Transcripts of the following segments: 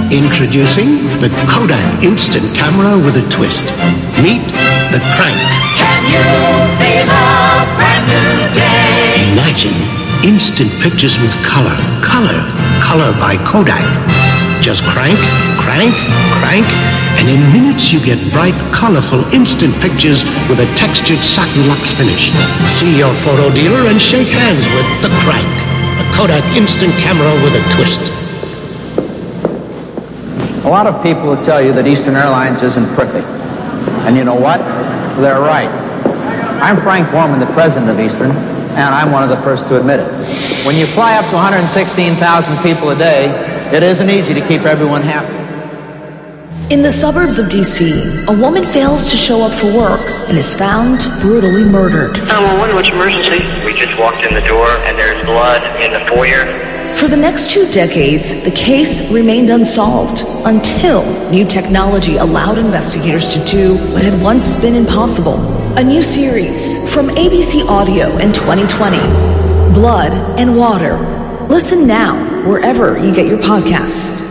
Introducing the Kodak Instant Camera with a twist. Meet the Crank. Can you feel a brand new day? Imagine instant pictures with color. Color by Kodak. Just crank, crank, crank, and in minutes you get bright, colorful, instant pictures with a textured satin luxe finish. See your photo dealer and shake hands with the Crank, the Kodak Instant Camera with a twist. A lot of people will tell you that Eastern Airlines isn't perfect. And you know what? They're right. I'm Frank Borman, the president of Eastern, and I'm one of the first to admit it. When you fly up to 116,000 people a day, it isn't easy to keep everyone happy. In the suburbs of D.C., a woman fails to show up for work and is found brutally murdered. 911, what's emergency? We just walked in the door and there's blood in the foyer. For the next 2 decades, the case remained unsolved until new technology allowed investigators to do what had once been impossible. A new series from ABC Audio in 2020, Blood and Water. Listen now, wherever you get your podcasts.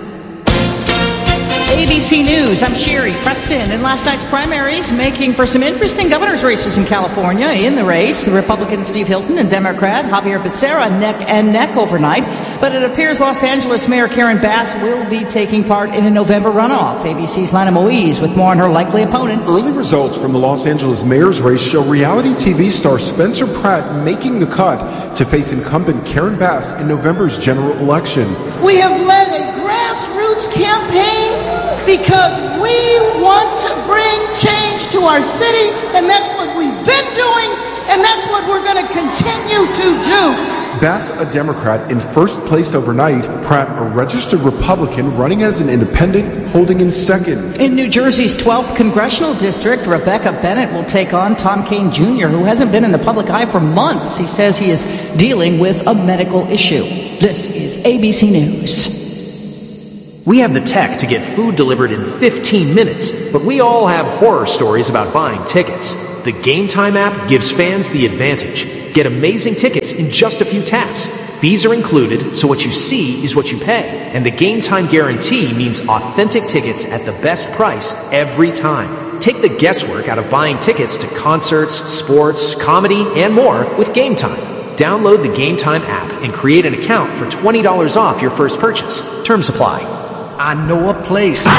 ABC News, I'm Sherry Preston. In last night's primaries, making for some interesting governor's races in California. In the race, the Republican Steve Hilton and Democrat Javier Becerra neck and neck overnight. But it appears Los Angeles Mayor Karen Bass will be taking part in a November runoff. ABC's Lana Moise with more on her likely opponents. Early results from the Los Angeles mayor's race show reality TV star Spencer Pratt making the cut to face incumbent Karen Bass in November's general election. We have led a grassroots campaign because we want to bring change to our city, and that's what we've been doing, and that's what we're going to continue to do. Bass, a Democrat, in first place overnight. Pratt, a registered Republican, running as an independent, holding in second. In New Jersey's 12th congressional district, Rebecca Bennett will take on Tom Kean Jr., who hasn't been in the public eye for months. He says he is dealing with a medical issue. This is ABC News. We have the tech to get food delivered in 15 minutes, but we all have horror stories about buying tickets. The Game Time app gives fans the advantage. Get amazing tickets in just a few taps. Fees are included, so what you see is what you pay. And the Game Time guarantee means authentic tickets at the best price every time. Take the guesswork out of buying tickets to concerts, sports, comedy, and more with Game Time. Download the Game Time app and create an account for $20 off your first purchase. Terms apply. I know a place.